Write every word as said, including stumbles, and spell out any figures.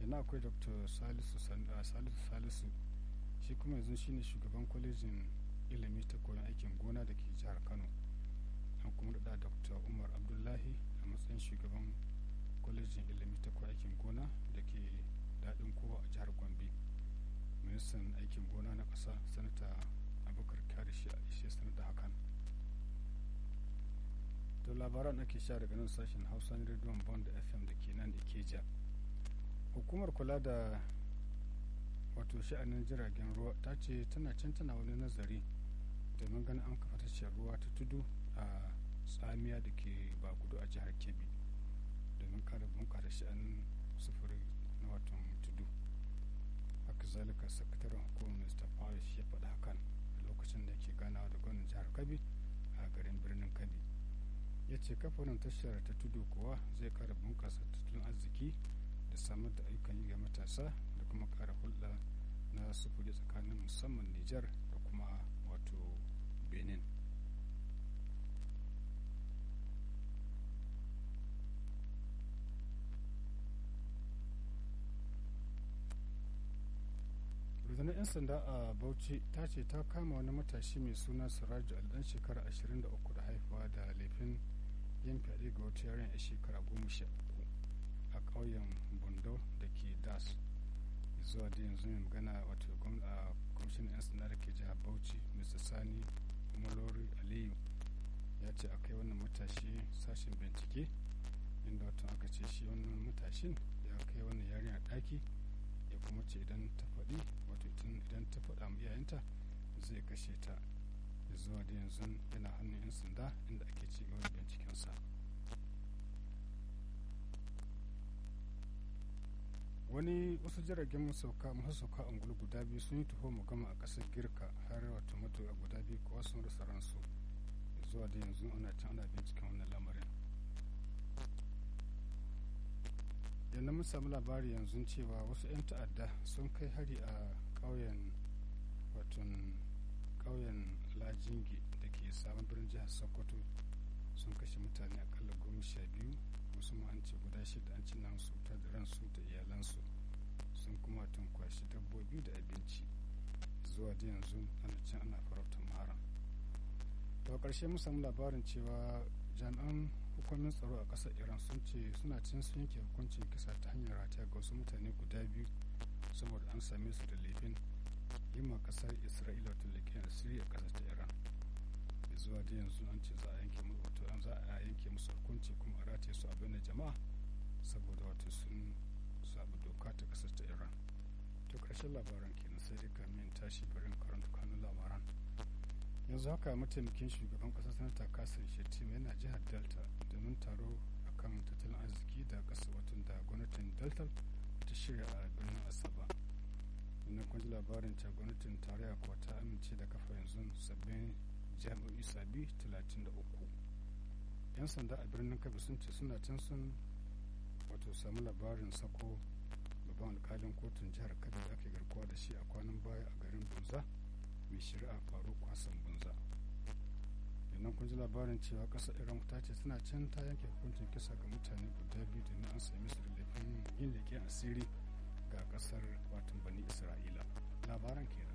yana akwai dr salisu salisu salisu shi kuma yanzu shine shugaban kwalejin ilimi ta koyon aikin gona da ke jihar kano. An kuma da dr umar abdullahi a matsayin shugaban kwalejin ilimi ta koyon aikin gona da ke daɗin kowa a jihar gombe. Ministan aikin gona na ƙasa sanata abubakar kyari shi ya sanar da hakan. To labaran ake sha daga nan sashen hausa na rediyon bond fm da ke nan ikeja. Hukumar kula da wato sha'anin jiragen ruwa ta ce tana can tana wani nazari domin ganin an kafa tashar ruwa ta tudu a tsamiya da ke bagudu a jihar kebbi domin kare bunƙasa sha'anin sufuri na watan tudu. Haka zalika sakataren hukumar mr Farish ya faɗa hakan a lokacin da yake ganawa da gwamnan jihar kebbi a garin birnin kebbi. Ya ce kafanin tashar ta tudu kuwa zai kara bunƙasa tattalin arziki da samar da ayyukan yi ga matasa da kuma kara hulɗa na sufuri tsakanin musamman Nijar da kuma wato Benin. rundunar 'yan sanda a Bauchi ta ce ta kama wani matashi mai suna Siraju Ali dan shekara ashirin da uku da haifuwa da laifin yin fyaɗe ga wata yaren a shekara goma sha uku a ƙauyen Bondo da ke Das. Zuwa da yanzu mai magana wato a kwamishin 'yan sanda da ke jihar Bauchi Mr. Sani Malori Aliyu ya ce a kai wannan matashi sashen bincike inda wato aka ce shi wannan matashin ya kai wannan yarinya ɗaki ya kuma ce idan ta faɗi wato idan ta faɗa ma iyayenta zai kashe ta. Zuwa da yanzu yana hannun 'yan sanda inda ake ci gaba da bincikensa. Wani wasu jiragen masauka masauka angulu guda biyu sun yi tuho gama a ƙasar girka har wato matuƙa guda biyu kuwa sun rasa ransu. Zuwa da yanzu ana can ana binciken wannan lamarin. Yanzu mun samu labari yanzu cewa wasu 'yan ta'adda sun kai hari a ƙauyen waton ƙauyen lajingi da ke sabon birnin jihar sokoto sun kashe mutane akalla goma sha biyu wasu ma an ce guda shida an ci nan su ta da ransu da iyalansu sun kuma tun kwashi dabbobi da abinci. Zuwa da yanzu ana can ana farautar maharan. daga ƙarshe mun samu labarin cewa jami'an hukumin tsaro a ƙasar iran sun ce suna cin sun yanke hukuncin kisa ta hanyar rataya ga wasu mutane guda biyu saboda an same su da laifin yi ma ƙasar isra'ila wata leƙen asiri a ƙasar ta iran. Zuwa da yanzu an ce za a yanke musu wato an za a yanke musu hukunci kuma a rataye su a bayyana jama'a saboda wato sun sabu doka ta ƙasar ta iran. To ƙarshen labaran kenan sai dai kamin tashi barin karanta kanun labaran. Yanzu haka mataimakin shugaban ƙasar sanata Kasim Shettima yana jihar Delta domin taro akan tattalin arziki da ƙasa watan da gwamnatin Delta ta shirya a birnin Asaba. Wannan kun ji labarin cewa gwamnatin tarayya kuwa ta amince da kafa yanzu sabbin jami'o'i sabi talatin da uku. 'Yan sanda a birnin Kebbi sun ce suna can sun wato samu labarin sako babban alkalin kotun jihar Kebbi da ake garkuwa da shi a kwanan baya a garin Bunza mai shari'a Faruk Hassan Bunza. Yannan kun ji labarin cewa ƙasar Iran ta ce suna can ta yanke hukuncin kisa ga mutane guda biyu domin an sami su da laifin yin leƙen asiri ga ƙasar watan Bani Isra'ila. Labaran kenan.